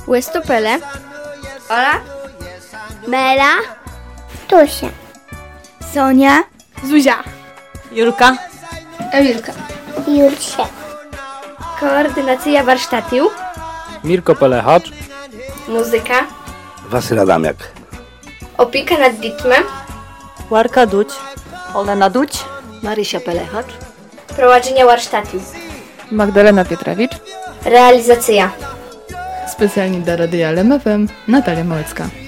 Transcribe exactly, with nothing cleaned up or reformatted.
Łystopele. Ola. Mela. Tosia. Sonia. Zuzia. Julka. Emilka. Julcia. Koordynacja warsztatu. Mirko Pelechacz. Muzyka. Wasyl Adamiak. Opieka nad dziećmi. Łarka Duć. Olena Duć. Marysia Pelechacz. Prowadzenie warsztatu. Magdalena Pietrowicz. Realizacja. Specjalnie dla Radia L M F M Natalia Małecka.